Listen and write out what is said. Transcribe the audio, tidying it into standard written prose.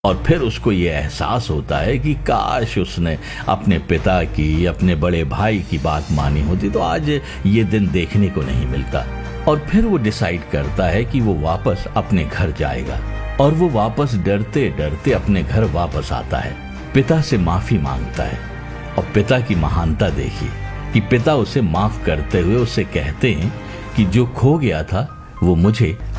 और फिर उसको ये एहसास होता है कि काश उसने अपने पिता की, अपने बड़े भाई की बात मानी होती तो आज ये दिन देखने को नहीं मिलता। और फिर वो डिसाइड करता है कि वो वापस अपने घर जाएगा और वो वापस डरते डरते अपने घर वापस आता है। पिता से माफी मांगता है और पिता की महानता देखिए कि पिता उसे माफ करते हुए उससे कहते हैं कि जो खो गया था वो मुझे